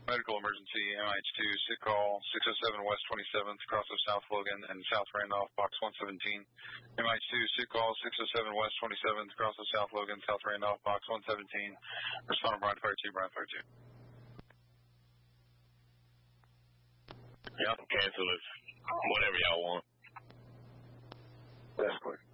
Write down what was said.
medical emergency, MH2, sick call 607 West 27th, cross of South Logan and South Randolph, box 117. MH2, sick call 607 West 27th, cross of South Logan, South Randolph, box 117. Respond to Brian Fire 2, Brian Fire 2. Y'all can cancel it whatever y'all want. That's quick.